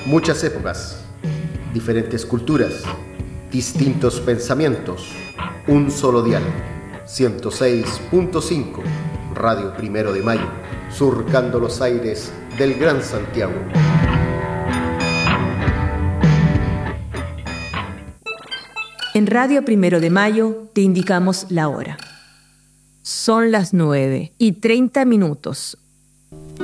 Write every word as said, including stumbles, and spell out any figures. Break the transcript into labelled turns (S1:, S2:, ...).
S1: Muchas épocas, diferentes culturas, distintos pensamientos, un solo dial. ciento seis punto cinco, Radio Primero de Mayo, surcando los aires del Gran Santiago.
S2: En Radio Primero de Mayo te indicamos la hora. Son las nueve y treinta minutos.